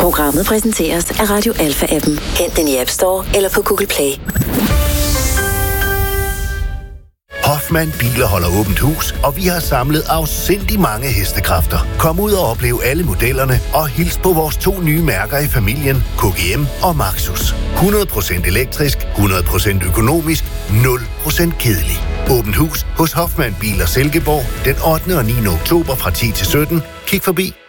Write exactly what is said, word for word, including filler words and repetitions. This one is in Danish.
Programmet præsenteres af Radio Alpha-appen. Hent den i App Store eller på Google Play. Hoffmann Biler holder åbent hus, og vi har samlet afsindig mange hestekræfter. Kom ud og oplev alle modellerne, og hils på vores to nye mærker i familien, K G M og Maxus. hundrede procent elektrisk, hundrede procent økonomisk, nul procent kedelig. Åbent hus hos Hoffmann Biler Silkeborg den ottende og niende oktober fra ti til sytten. Kig forbi